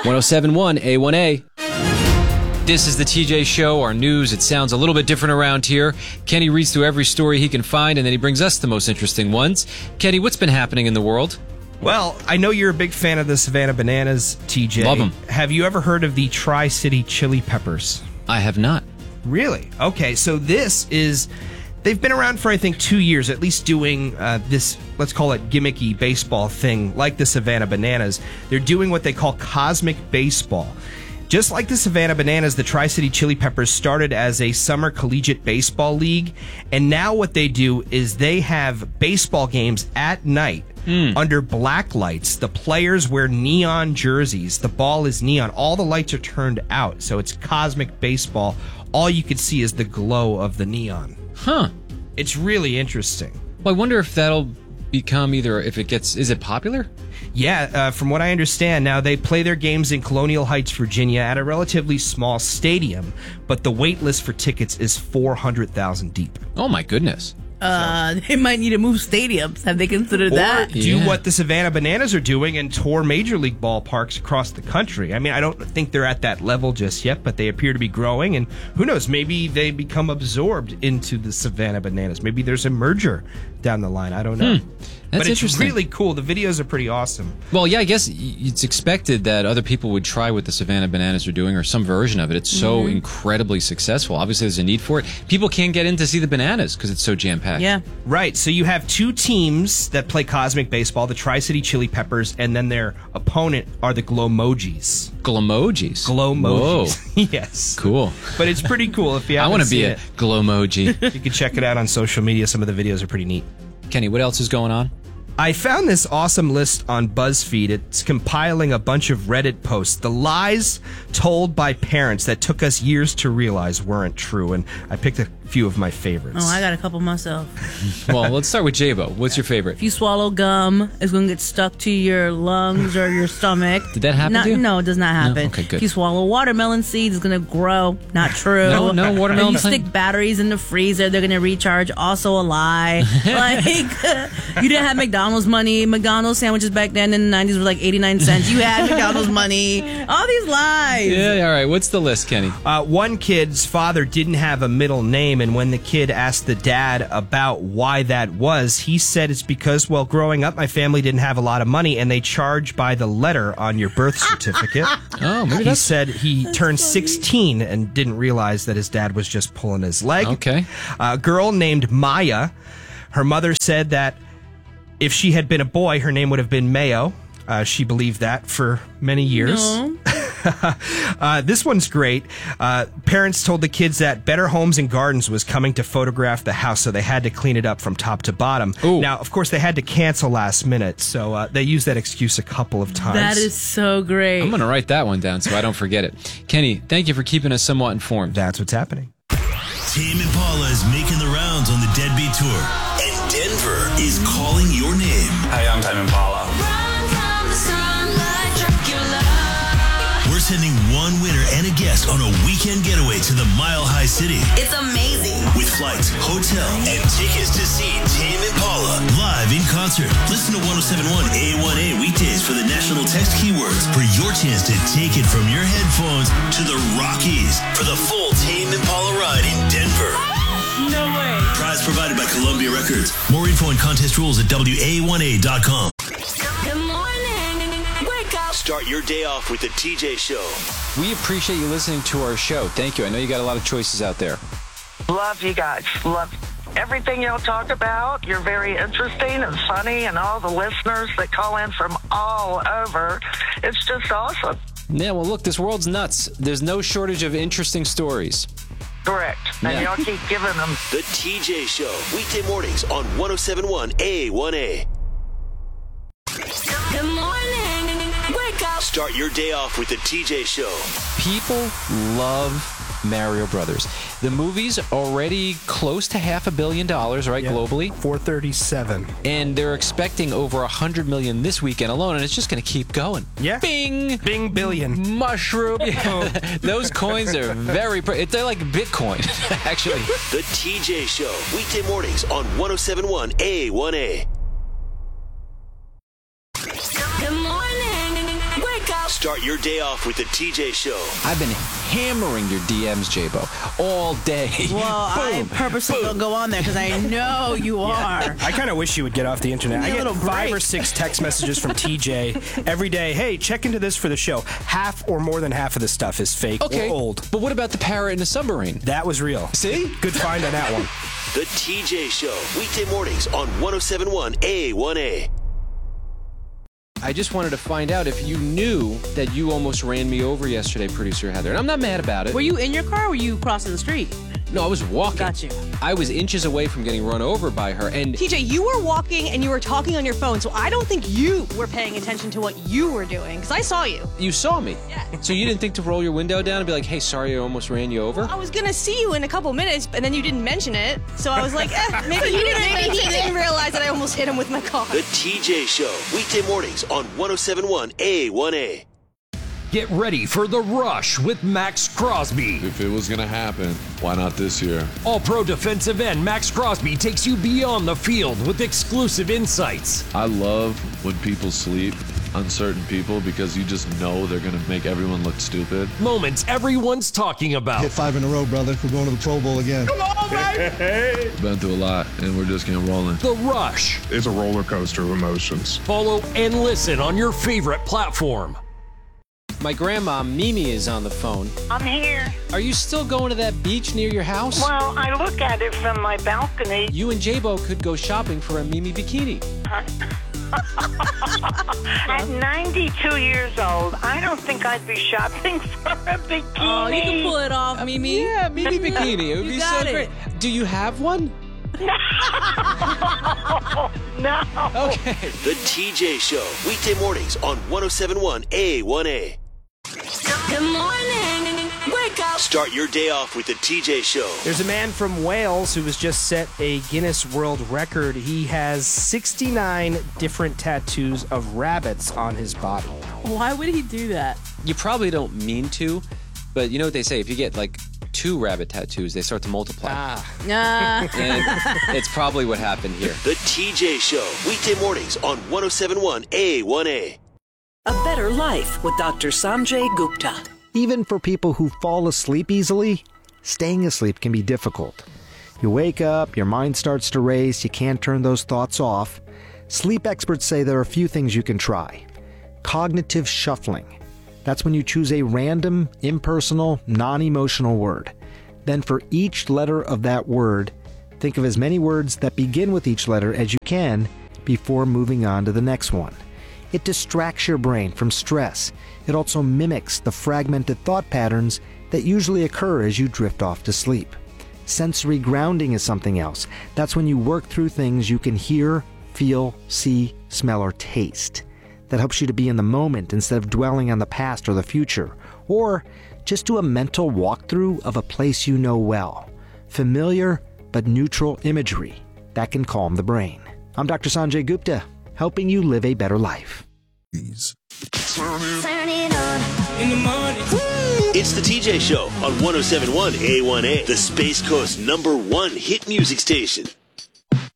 1071 A1A. This is the TJ Show, our news. It sounds a little bit different around here. Kenny reads through every story he can find, and then he brings us the most interesting ones. Kenny, what's been happening in the world? Well, I know you're a big fan of the Savannah Bananas, TJ. Love them. Have you ever heard of the Tri-City Chili Peppers? I have not. Really? Okay, so this is... They've been around for, I think, 2 years, at least doing this, let's call it gimmicky baseball thing, like the Savannah Bananas. They're doing what they call cosmic baseball. Just like the Savannah Bananas, the Tri-City Chili Peppers started as a summer collegiate baseball league, and now what they do is they have baseball games at night under black lights. The players wear neon jerseys. The ball is neon. All the lights are turned out, so it's cosmic baseball. All you can see is the glow of the neon. Huh. It's really interesting. Well, I wonder if that'll become either, if it gets, is it popular? Yeah, from what I understand, now they play their games in Colonial Heights, Virginia at a relatively small stadium, but the wait list for tickets is 400,000 deep. Oh, my goodness. They might need to move stadiums. Have they considered that? Or do what the Savannah Bananas are doing and tour major league ballparks across the country. I mean, I don't think they're at that level just yet, but they appear to be growing. And who knows, maybe they become absorbed into the Savannah Bananas. Maybe there's a merger down the line. I don't know. That's but it's interesting. really cool. The videos are pretty awesome. Well, yeah, I guess it's expected that other people would try what the Savannah Bananas are doing or some version of it. It's so incredibly successful. Obviously, there's a need for it. People can't get in to see the Bananas because it's so jam-packed. Yeah. Right. So you have two teams that play cosmic baseball, the Tri-City Chili Peppers, and then their opponent are the Glowmojis. Glowmojis? Glowmojis. Whoa. Yes. Cool. But it's pretty cool if you haven't I want to be seen a it. Glowmoji. You can check it out on social media. Some of the videos are pretty neat. Kenny, what else is going on? I found this awesome list on BuzzFeed. It's compiling a bunch of Reddit posts. The lies told by parents that took us years to realize weren't true. And I picked a few of my favorites. Oh, I got a couple myself. Well, let's start with Jabo. What's your favorite? If you swallow gum, it's going to get stuck to your lungs or your stomach. Did that happen to you? No, it does not happen. No? Okay, good. If you swallow watermelon seeds, it's going to grow. Not true. No watermelon If you stick batteries in the freezer, they're going to recharge. Also a lie. Like, you didn't have McDonald's money. McDonald's sandwiches back then in the 90s were like 89 cents. You had McDonald's money. All these lies. Yeah, all right. What's the list, Kenny? One kid's father didn't have a middle name, and when the kid asked the dad about why that was, he said it's because, well, growing up, my family didn't have a lot of money, and they charge by the letter on your birth certificate. Oh, maybe He said he turned 16 and didn't realize that his dad was just pulling his leg. Okay. A girl named Maya, her mother said that if she had been a boy, her name would have been Mayo. She believed that for many years. No. This one's great. Parents told the kids that Better Homes and Gardens was coming to photograph the house, so they had to clean it up from top to bottom. Ooh. Now, of course, they had to cancel last minute, so they used that excuse a couple of times. That is so great. I'm going to write that one down so I don't forget it. Kenny, thank you for keeping us somewhat informed. That's what's happening. Tame Impala is making the rounds on the Deadbeat Tour, and Denver is calling your name. Hi, I'm Tame Impala. We're sending one winner and a guest on a weekend getaway to the Mile High City. It's amazing. With flights, hotel, and tickets to see Tame Impala live in concert. Listen to 1071 A1A weekdays for the national text keywords for your chance to take it from your headphones to the Rockies for the full Tame Impala ride in Denver. No way. Prize provided by Columbia Records. More info and contest rules at WA1A.com. Good morning. Wake up. Start your day off with the TJ Show. We appreciate you listening to our show. Thank you. I know you got a lot of choices out there. Love you guys. Love everything y'all talk about. You're very interesting and funny, and all the listeners that call in from all over. It's just awesome. Yeah, well, look, this world's nuts. There's no shortage of interesting stories. Correct. And Yeah. y'all keep giving them. The TJ Show. Weekday mornings on 1071 A1A. Good morning. Wake up. Start your day off with the TJ Show. People love Mario Brothers. The movie's already close to $500 million, right, globally? 437. And they're expecting over $100 million this weekend alone, and it's just going to keep going. Yeah. Bing! Bing billion. Mushroom. Those coins are they're like Bitcoin, actually. The TJ Show. Weekday mornings on 1071 A1A. Good morning. Wake up. Start your day off with the TJ Show. I've been hammering your DMs, J-Bo, all day. Well, I purposely don't go on there because I know you are. I kind of wish you would get off the internet. I get 5 or 6 text messages from TJ every day. Hey, check into this for the show. Half or more than half of the stuff is fake or old. But what about the parrot in the submarine? That was real. See? Good find on that one. The TJ Show. Weekday mornings on 107.1 A1A. I just wanted to find out if you knew that you almost ran me over yesterday, producer Heather. And I'm not mad about it. Were you in your car or were you crossing the street? No, I was walking. Got you. I was inches away from getting run over by her. And TJ, you were walking and you were talking on your phone, so I don't think you were paying attention to what you were doing, because I saw you. you saw me. Yeah. So you didn't think to roll your window down and be like, hey, sorry, I almost ran you over? I was going to see you in a couple minutes, and then you didn't mention it, so I was like, maybe he didn't realize that I almost hit him with my car. The TJ Show. Weekday mornings on 107.1 A1A. Get ready for The Rush with Max Crosby. If it was going to happen, why not this year? All-pro defensive end Max Crosby takes you beyond the field with exclusive insights. I love when people sleep on certain people because you just know they're going to make everyone look stupid. Moments everyone's talking about. Hit 5 in a row, brother. We're going to the Pro Bowl again. Come on, baby! Been through a lot, and we're just getting rolling. The Rush. It's a roller coaster of emotions. Follow and listen on your favorite platform. My grandma, Mimi, is on the phone. I'm here. Are you still going to that beach near your house? Well, I look at it from my balcony. You and J-Bo could go shopping for a Mimi bikini. At 92 years old, I don't think I'd be shopping for a bikini. Oh, you can pull it off, Mimi. Yeah, Mimi bikini. It would be so great. Do you have one? No. Okay. The TJ Show. Weekday mornings on 107.1 A1A. Good morning. Wake up. Start your day off with the TJ Show. There's a man from Wales who has just set a Guinness World Record. He has 69 different tattoos of rabbits on his body. Why would he do that? You probably don't mean to, but you know what they say? If you get like 2 rabbit tattoos, they start to multiply. And it's probably what happened here. The TJ Show. Weekday mornings on 107.1 A1A. A Better Life with Dr. Sanjay Gupta. Even for people who fall asleep easily, staying asleep can be difficult. You wake up, your mind starts to race, you can't turn those thoughts off. Sleep experts say there are a few things you can try. Cognitive shuffling. That's when you choose a random, impersonal, non-emotional word. Then for each letter of that word, think of as many words that begin with each letter as you can before moving on to the next one. It distracts your brain from stress. It also mimics the fragmented thought patterns that usually occur as you drift off to sleep. Sensory grounding is something else. That's when you work through things you can hear, feel, see, smell, or taste. That helps you to be in the moment instead of dwelling on the past or the future. Or just do a mental walkthrough of a place you know well. Familiar but neutral imagery. That can calm the brain. I'm Dr. Sanjay Gupta, helping you live a better life. Turn it on. In the morning. It's the TJ Show on 107.1 A1A, the Space Coast #1 hit music station.